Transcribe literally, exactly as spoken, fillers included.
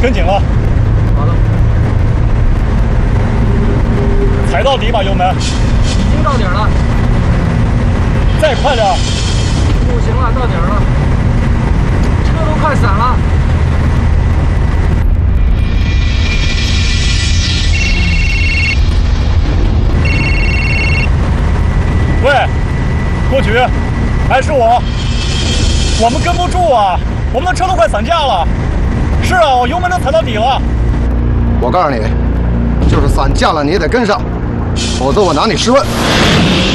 跟紧了。 好了， 踩到底把油门。 已经到顶了。 再快点。 不行了，到顶了，车都快散了。 喂，郭局，还是我，我们跟不住啊，我们的车都快散架了。是啊，我油门都踩到底了。 我告诉你，就是散架了你也得跟上，否则我拿你试问。